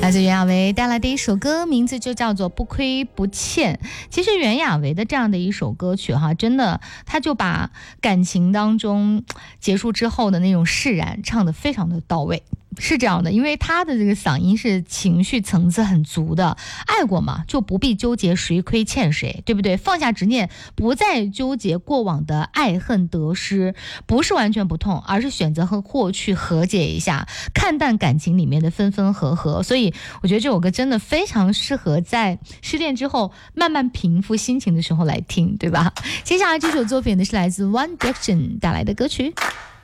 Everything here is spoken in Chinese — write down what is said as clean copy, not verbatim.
来自袁娅维带来的一首歌，名字就叫做《不亏不欠》。其实袁娅维的这样的一首歌曲哈，真的，他就把感情当中结束之后的那种释然唱得非常的到位。是这样的，因为他的这个嗓音是情绪层次很足的，爱过嘛，就不必纠结谁亏欠谁，对不对？放下执念，不再纠结过往的爱恨得失，不是完全不痛，而是选择和过去和解一下，看淡感情里面的分分合合。所以我觉得这首歌真的非常适合在失恋之后慢慢平复心情的时候来听，对吧？接下来这首作品呢是来自 One Direction 带来的歌曲。